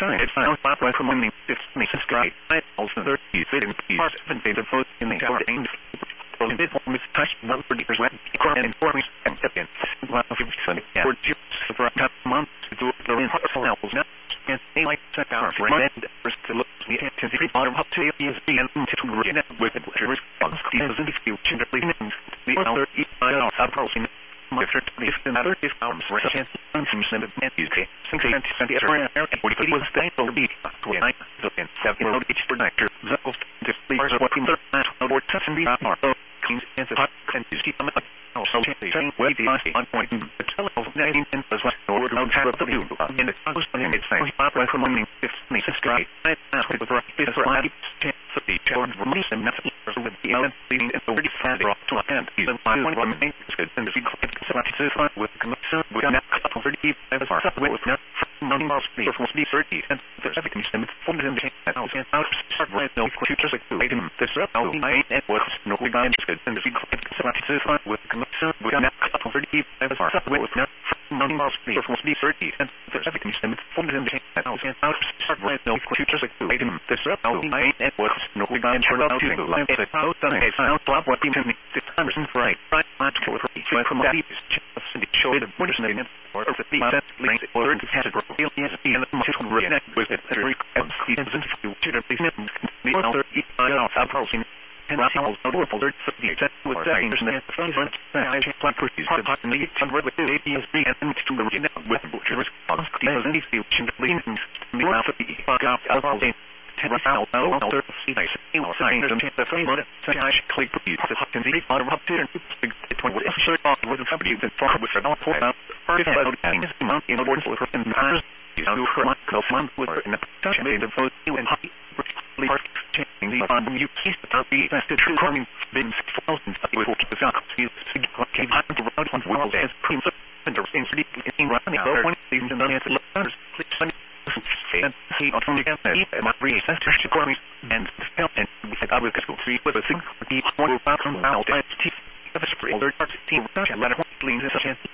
time it's found by recommending 50 straight. I also 30 fitting parts and data vote in the hour aimed. In this form is touched one for the percent, and informing and second. While 50% for chips for a month to do the in levels now. And they like set hours for and first to look the intensity bottom up to ESB and to read it with the response. These in the future, the other EIL approaching. My third is another if arms were chance and some send of UK. Since the area and what it was stable to be 29 and 7 each per night. The of the players what in the or touch and be are kings and the hot and you see them also saying where the on point the telephone 19 and was what or don't have the view in the house and it's saying recommending 50 straight. I asked with right this right chance of the challenge for me and nothing with the element leading and the really fast rock to end even by one remains good and the with commission with an couple 30 as far as with non most the for the 30 and there's everything stemmed from the and out start right no futures like item this up out I and was no guy good and the with commission with an couple 30 as far as with non most the for the 30 and there's everything stemmed from the and out start right no futures like item this up out I and was no guy turn out to like it out done it out flop what the Emerson right for from that show the British name or the set links or into category ESP and the reconnect with it very isn't future business the other approaching and Raffles or folder the exact with the internet front I plan to use the button the 100 with the ESP and to the reconnect with the response as any future links the alpha Rafael alter nice sign and the framework such as click the can see bottom up to it would assert off with the W that for with the point out first about adding this month in order for in mars you know for month with in the touch made the vote and high part changing the on you keep the top be best to coming been 4000 with the stock came out to about 1 world as cream and the in running over one season and then it's and he automatically and not reassess to queries and help and we said I will go through with a thing the one will back from out and teeth of a spring alert team such a letter leans such as